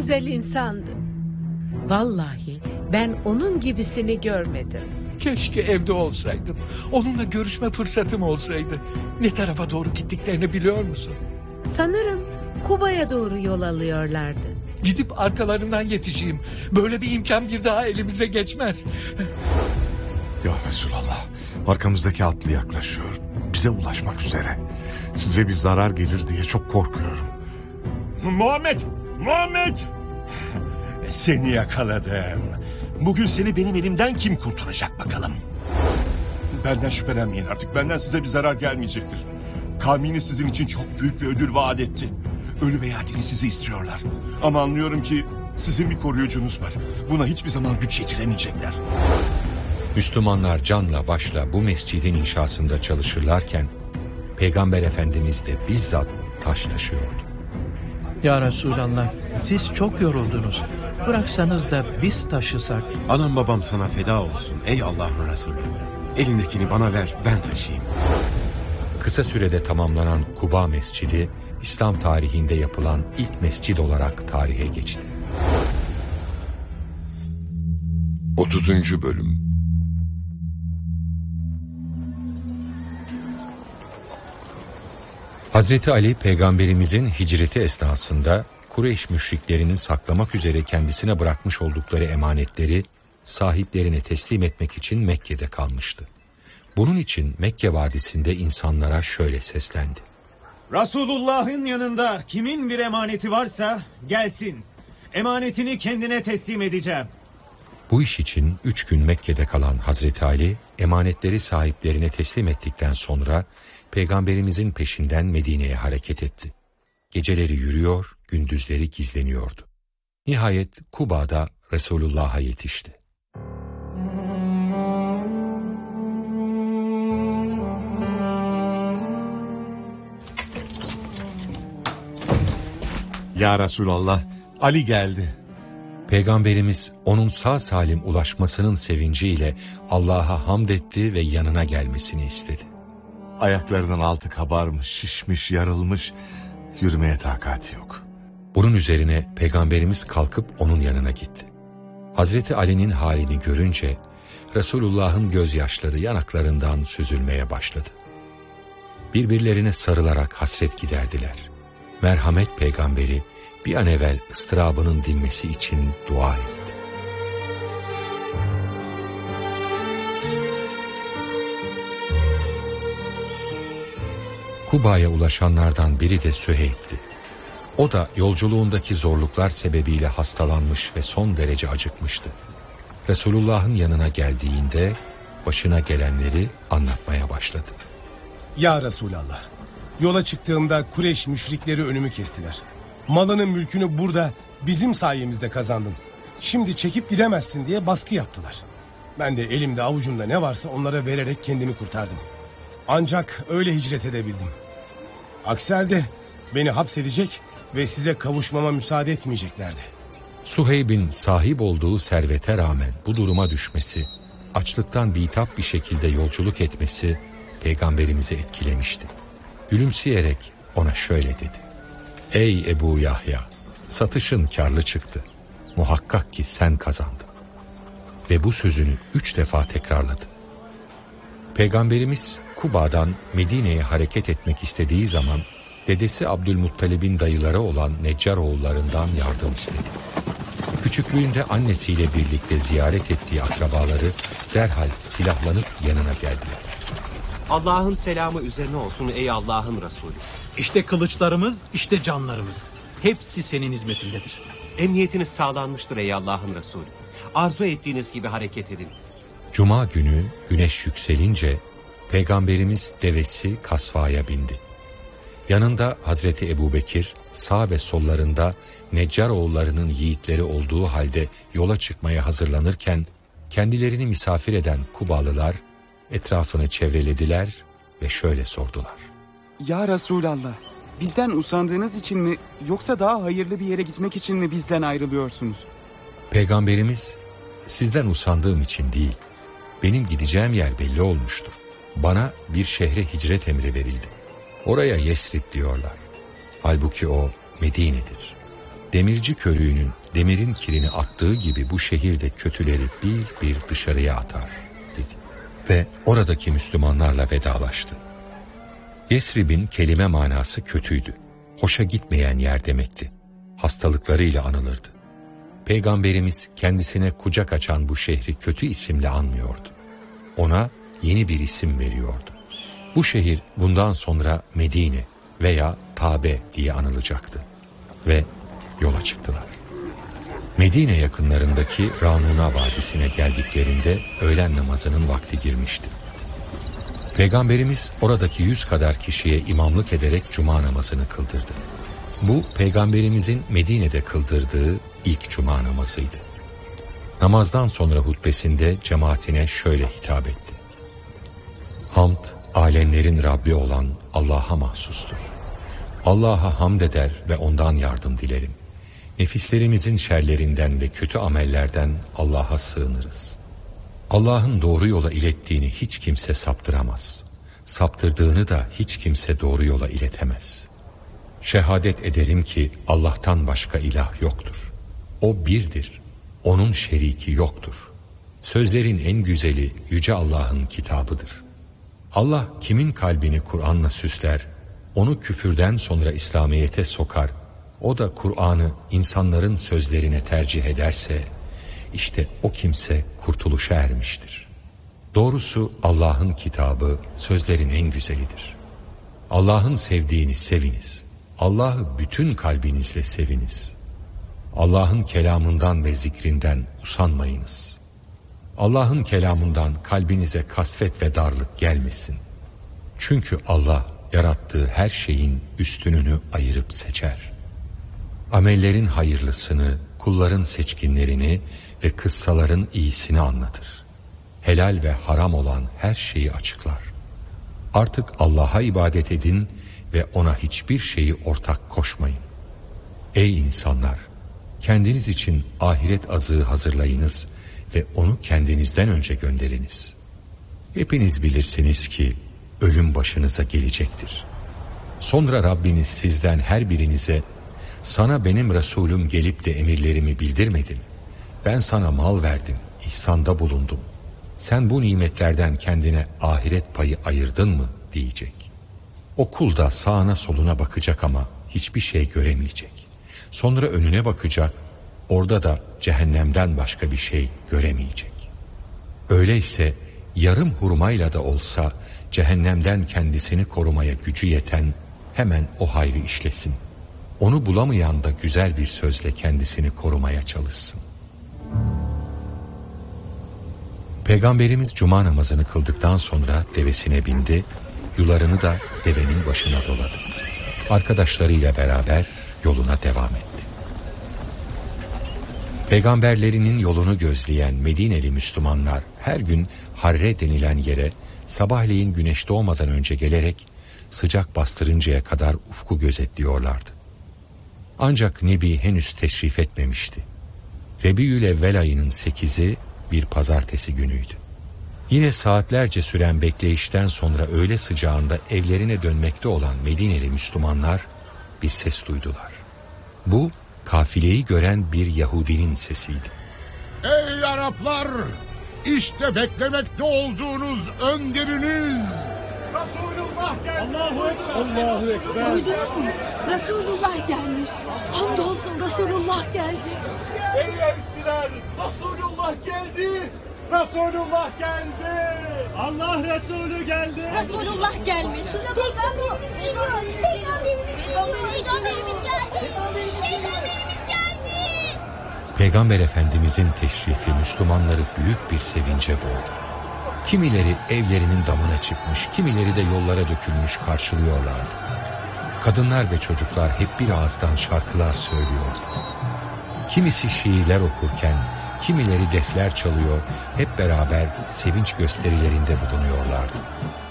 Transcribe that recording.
güzel insandı. Vallahi ben onun gibisini görmedim. Keşke evde olsaydım. Onunla görüşme fırsatım olsaydı. Ne tarafa doğru gittiklerini biliyor musun? Sanırım Kuba'ya doğru yol alıyorlardı. Gidip arkalarından yetişeyim. Böyle bir imkan bir daha elimize geçmez. Ya Resulallah, arkamızdaki atlı yaklaşıyor. Bize ulaşmak üzere. Size bir zarar gelir diye çok korkuyorum. Muhammed! Seni yakaladım. Bugün seni benim elimden kim kurtaracak bakalım? Benden şüphelenmeyin artık. Benden size bir zarar gelmeyecektir. Kavminiz sizin için çok büyük bir ödül vaat etti. Ölü veya diri sizi istiyorlar. Ama anlıyorum ki sizin bir koruyucunuz var. Buna hiçbir zaman güç yetiremeyecekler. Müslümanlar canla başla bu mescidin inşasında çalışırlarken Peygamber Efendimiz de bizzat taş taşıyordu. Ya Resulallah, siz çok yoruldunuz. Bıraksanız da biz taşısak. Anam babam sana feda olsun ey Allah'ın Resulü. Elindekini bana ver, ben taşıyayım. Kısa sürede tamamlanan Kuba Mescidi, İslam tarihinde yapılan ilk mescid olarak tarihe geçti. 30. Bölüm. Hazreti Ali Peygamberimizin hicreti esnasında Kureyş müşriklerinin saklamak üzere kendisine bırakmış oldukları emanetleri sahiplerine teslim etmek için Mekke'de kalmıştı. Bunun için Mekke vadisinde insanlara şöyle seslendi. Resulullah'ın yanında kimin bir emaneti varsa gelsin. Emanetini kendine teslim edeceğim. Bu iş için 3 gün Mekke'de kalan Hazreti Ali, emanetleri sahiplerine teslim ettikten sonra Peygamberimizin peşinden Medine'ye hareket etti. Geceleri yürüyor, gündüzleri gizleniyordu. Nihayet Kuba'da Resulullah'a yetişti. Ya Resulallah, Ali geldi. Peygamberimiz onun sağ salim ulaşmasının sevinciyle Allah'a hamd etti ve yanına gelmesini istedi. Ayaklarının altı kabarmış, şişmiş, yarılmış. Yürümeye takati yok. Bunun üzerine Peygamberimiz kalkıp onun yanına gitti. Hazreti Ali'nin halini görünce Resulullah'ın gözyaşları yanaklarından süzülmeye başladı. Birbirlerine sarılarak hasret giderdiler. Merhamet peygamberi bir an evvel ıstırabının dinmesi için dua etti. Kuba'ya ulaşanlardan biri de Süheyb'ti. O da yolculuğundaki zorluklar sebebiyle hastalanmış ve son derece acıkmıştı. Resulullah'ın yanına geldiğinde başına gelenleri anlatmaya başladı. Ya Resulallah, yola çıktığımda Kureyş müşrikleri önümü kestiler. Malını mülkünü burada bizim sayemizde kazandın. Şimdi çekip gidemezsin diye baskı yaptılar. Ben de elimde avucumda ne varsa onlara vererek kendimi kurtardım. Ancak öyle hicret edebildim. Aksi halde beni hapsedecek ve size kavuşmama müsaade etmeyeceklerdi. Suheyb'in sahip olduğu servete rağmen bu duruma düşmesi, açlıktan bitap bir şekilde yolculuk etmesi Peygamberimizi etkilemişti. Gülümseyerek ona şöyle dedi. Ey Ebu Yahya, satışın karlı çıktı. Muhakkak ki sen kazandın. Ve bu sözünü 3 defa tekrarladı. Peygamberimiz Kuba'dan Medine'ye hareket etmek istediği zaman dedesi Abdülmuttalib'in dayıları olan Neccaroğullarından yardım istedi. Küçüklüğünde annesiyle birlikte ziyaret ettiği akrabaları derhal silahlanıp yanına geldiler. Allah'ın selamı üzerine olsun ey Allah'ın Resulü. İşte kılıçlarımız, işte canlarımız. Hepsi senin hizmetindedir. Emniyetiniz sağlanmıştır ey Allah'ın Resulü. Arzu ettiğiniz gibi hareket edin. Cuma günü güneş yükselince Peygamberimiz devesi kasvaya bindi. Yanında Hazreti Ebubekir, sağ ve sollarında Neccaroğullarının yiğitleri olduğu halde yola çıkmaya hazırlanırken kendilerini misafir eden Kubalılar etrafını çevrelediler ve şöyle sordular. Ya Resulallah, bizden usandığınız için mi yoksa daha hayırlı bir yere gitmek için mi bizden ayrılıyorsunuz? Peygamberimiz, sizden usandığım için değil, benim gideceğim yer belli olmuştur. Bana bir şehre hicret emri verildi. Oraya Yesrib diyorlar. Halbuki o Medine'dir. demirci körüğünün demirin kirini attığı gibi bu şehirde kötüleri bir bir dışarıya atar dedi. Ve oradaki Müslümanlarla vedalaştı. Yesrib'in kelime manası kötüydü. Hoşa gitmeyen yer demekti. Hastalıklarıyla anılırdı. Peygamberimiz kendisine kucak açan bu şehri kötü isimle anmıyordu. Ona yeni bir isim veriyordu. Bu şehir bundan sonra Medine veya Tabe diye anılacaktı. Ve yola çıktılar. Medine yakınlarındaki Ranuna Vadisi'ne geldiklerinde öğlen namazının vakti girmişti. Peygamberimiz oradaki 100 kadar kişiye imamlık ederek cuma namazını kıldırdı. Bu Peygamberimizin Medine'de kıldırdığı ilk cuma namazıydı. Namazdan sonra hutbesinde cemaatine şöyle hitap etti. Hamd, alemlerin Rabbi olan Allah'a mahsustur. Allah'a hamd eder ve ondan yardım dilerim. Nefislerimizin şerlerinden ve kötü amellerden Allah'a sığınırız. Allah'ın doğru yola ilettiğini hiç kimse saptıramaz. Saptırdığını da hiç kimse doğru yola iletemez. Şehadet ederim ki Allah'tan başka ilah yoktur. O birdir. Onun şeriki yoktur. Sözlerin en güzeli Yüce Allah'ın kitabıdır. Allah kimin kalbini Kur'an'la süsler, onu küfürden sonra İslamiyet'e sokar, o da Kur'an'ı insanların sözlerine tercih ederse, işte o kimse kurtuluşa ermiştir. Doğrusu Allah'ın kitabı sözlerin en güzelidir. Allah'ın sevdiğini seviniz. Allah'ı bütün kalbinizle seviniz. Allah'ın kelamından ve zikrinden usanmayınız. Allah'ın kelamından kalbinize kasvet ve darlık gelmesin. Çünkü Allah yarattığı her şeyin üstününü ayırıp seçer. Amellerin hayırlısını, kulların seçkinlerini ve kıssaların iyisini anlatır. Helal ve haram olan her şeyi açıklar. Artık Allah'a ibadet edin ve ona hiçbir şeyi ortak koşmayın. Ey insanlar! Kendiniz için ahiret azığı hazırlayınız ve onu kendinizden önce gönderiniz. Hepiniz bilirsiniz ki ölüm başınıza gelecektir. Sonra Rabbiniz sizden her birinize, sana benim Resulüm gelip de emirlerimi bildirmedi mi? Ben sana mal verdim, ihsanda bulundum. Sen bu nimetlerden kendine ahiret payı ayırdın mı diyecek. O kul da sağına soluna bakacak ama hiçbir şey göremeyecek. Sonra önüne bakacak, orada da cehennemden başka bir şey göremeyecek. Öyleyse yarım hurmayla da olsa cehennemden kendisini korumaya gücü yeten hemen o hayrı işlesin. Onu bulamayan da güzel bir sözle kendisini korumaya çalışsın. Peygamberimiz cuma namazını kıldıktan sonra devesine bindi, yularını da devenin başına doladı. Arkadaşlarıyla beraber yoluna devam etti. Peygamberlerinin yolunu gözleyen Medineli Müslümanlar her gün Harre denilen yere sabahleyin güneş doğmadan önce gelerek sıcak bastırıncaya kadar ufku gözetliyorlardı. Ancak Nebi henüz teşrif etmemişti. Rebiyül-Evvel ayının 8'i bir pazartesi günüydü. Yine saatlerce süren bekleyişten sonra öğle sıcağında evlerine dönmekte olan Medineli Müslümanlar bir ses duydular. Bu kafileyi gören bir Yahudinin sesiydi. Ey Araplar! İşte beklemekte olduğunuz önderiniz! Resulullah geldi! Allahu Ekber! Duydunuz mu? Resulullah gelmiş. Hamdolsun Resulullah geldi. Ey elçiler! Resulullah geldi! Resulullah geldi! Allah Resulü geldi! Resulullah gelmiş. Peygamberimiz geliyor. Peygamberimiz geldi. Peygamberimiz geldi. Peygamber Efendimizin teşrifi Müslümanları büyük bir sevince boğdu. Kimileri evlerinin damına çıkmış, kimileri de yollara dökülmüş karşılıyorlardı. Kadınlar ve çocuklar hep bir ağızdan şarkılar söylüyordu. Kimisi şiirler okurken, kimileri defler çalıyor, hep beraber sevinç gösterilerinde bulunuyorlardı.